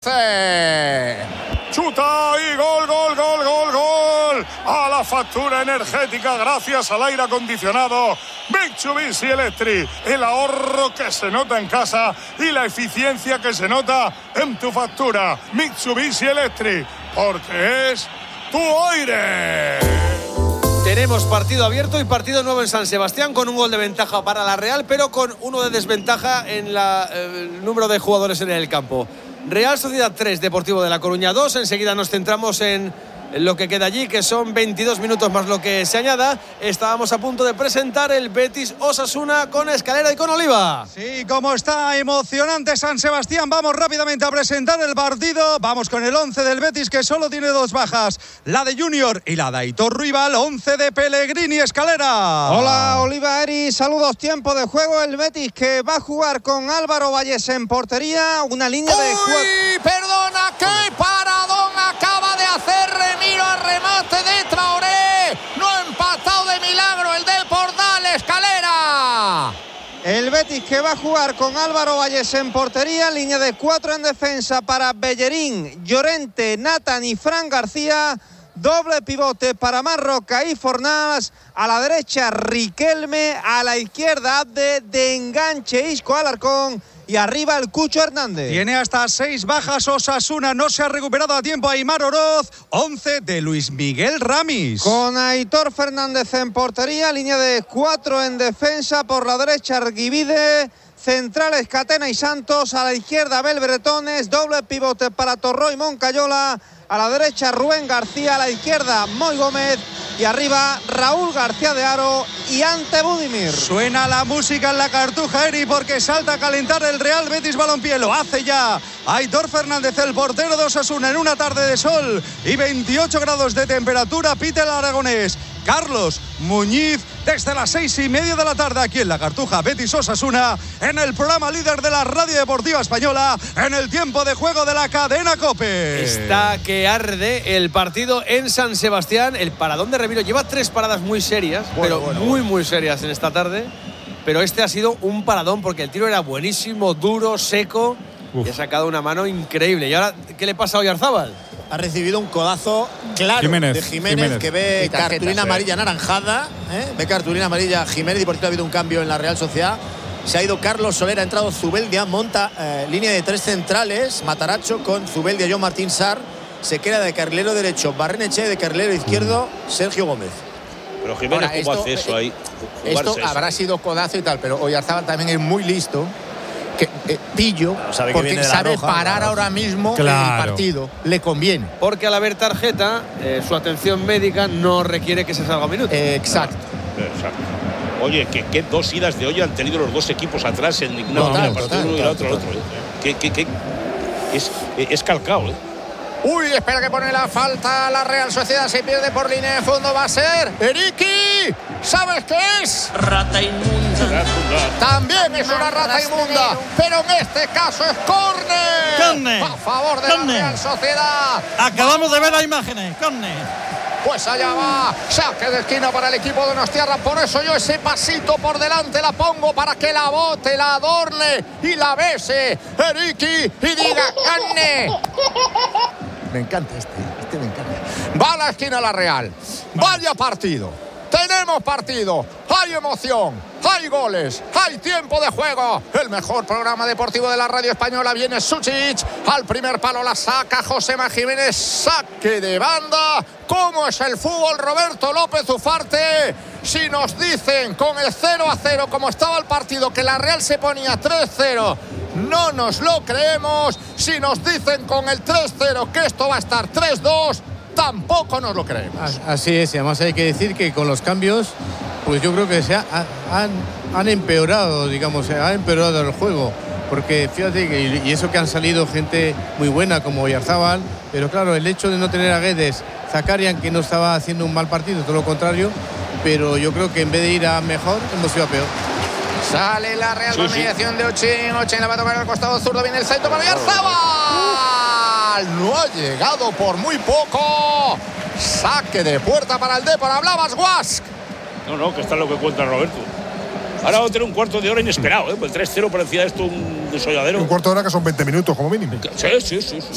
Ugarte. Chuta y gol, gol, gol, gol, gol. A la factura energética gracias al aire acondicionado Mitsubishi Electric. El ahorro que se nota en casa y la eficiencia que se nota en tu factura. Mitsubishi Electric, porque es tu aire. Tenemos partido abierto y partido nuevo en San Sebastián, con un gol de ventaja para la Real, pero con uno de desventaja en el número de jugadores en el campo. Real Sociedad 3, Deportivo de La Coruña 2. Enseguida nos centramos en lo que queda allí, que son 22 minutos más lo que se añada. Estábamos a punto de presentar el Betis Osasuna con Escalera y con Oliva. Sí, como está emocionante San Sebastián, vamos rápidamente a presentar el partido. Vamos con el 11 del Betis, que solo tiene dos bajas, la de Junior y la de Aitor Rival. 11 de Pellegrini. Escalera. Hola, Oliva, Eri, saludos. Tiempo de juego. El Betis, que va a jugar con Álvaro Valles en portería, una línea de juego. ¡Uy, perdona! ¡Qué paradón acaba de hacer Remiro al remate de Traoré! No ha empatado de milagro el del Portal. Escalera. El Betis, que va a jugar con Álvaro Valles en portería, línea de 4 en defensa para Bellerín, Llorente, Nathan y Fran García. Doble pivote para Marroca y Fornals. A la derecha Riquelme, a la izquierda Abde, de enganche Isco Alarcón y arriba el Cucho Hernández. Tiene hasta 6 bajas Osasuna, no se ha recuperado a tiempo Aimar Oroz. 11 de Luis Miguel Ramis. Con Aitor Fernández en portería, línea de 4 en defensa, por la derecha Arguivide, centrales Catena y Santos, a la izquierda Abel Bretones, doble pivote para Torró y Moncayola, a la derecha Rubén García, a la izquierda Moy Gómez y arriba Raúl García de Haro y Ante Budimir. Suena la música en la Cartuja, Eri, porque salta a calentar el Real Betis Balompié. Lo hace ya Aitor Fernández, el portero de Osasuna, en una tarde de sol y 28 grados de temperatura. Pita el aragonés Carlos Muñiz desde las 6:30 de la tarde aquí en la Cartuja. Betis Osasuna, en el programa líder de la Radio Deportiva Española, en el tiempo de juego de la cadena COPE. Está que arde el partido en San Sebastián. El paradón de Remiro lleva 3 paradas muy serias, muy serias en esta tarde. Pero este ha sido un paradón porque el tiro era buenísimo, duro, seco. Y ha sacado una mano increíble. ¿Y ahora qué le pasa a Oyarzábal? Ha recibido un codazo claro de Jiménez, que ve cartulina amarilla anaranjada. Ve cartulina amarilla Jiménez, y por cierto ha habido un cambio en la Real Sociedad. Se ha ido Carlos Soler, ha entrado Zubeldia, monta línea de 3 centrales, Mataracho con Zubeldia, John Martín Sarr. Se queda de carrilero derecho Barrenechea, de carrilero izquierdo Sergio Gómez. Pero Jiménez, ahora, ¿cómo hace eso ahí? Esto habrá sido codazo y tal, pero Oyarzábal también es muy listo. Pillo, porque sabe roja, parar ahora mismo el partido. Le conviene. Porque al haber tarjeta, su atención médica no requiere que se salga un minuto. Exacto. Oye, ¿qué 2 idas de olla han tenido los dos equipos atrás en ninguna partido, uno y el otro? Es calcado, Uy, espera que pone la falta la Real Sociedad, se pierde por línea de fondo, va a ser Eriki. ¿Sabes qué es? Rata inmunda. También es una rata inmunda, pero en este caso es córner. A favor de la Real Sociedad. Acabamos de ver las imágenes. Córner. Pues allá va, saque de esquina para el equipo de Donostiarra. Por eso yo ese pasito por delante la pongo, para que la bote, la adorne y la bese Eriki y diga ¡Canne! Me encanta este me encanta. Va a la esquina la Real. Vaya partido. Tenemos partido. Hay emoción. Hay goles. Hay tiempo de juego. El mejor programa deportivo de la radio española. Viene Suchic. Al primer palo la saca Josema Jiménez. Saque de banda. ¿Cómo es el fútbol, Roberto López Ufarte? Si nos dicen con el 0-0 como estaba el partido, que la Real se ponía 3-0, no nos lo creemos. Si nos dicen con el 3-0 que esto va a estar 3-2, tampoco nos lo creemos. Así es, y además hay que decir que con los cambios, pues yo creo que han empeorado, digamos, ha empeorado el juego. Porque fíjate que, y eso que han salido gente muy buena como Oyarzábal, pero claro, el hecho de no tener a Guedes, Zakarian, que no estaba haciendo un mal partido, todo lo contrario, pero yo creo que en vez de ir a mejor, hemos ido a peor. Sale la Real con mediación de Ochin. Ochin la va a tocar al costado zurdo. Viene el centro para Oyarzábal. No ha llegado por muy poco. Saque de puerta para el Depor. Hablabas, Guask. No, que está lo que cuenta Roberto. Ahora va a tener un cuarto de hora inesperado, Pues 3-0 parecía esto un desolladero. Un cuarto de hora que son 20 minutos como mínimo. Sí.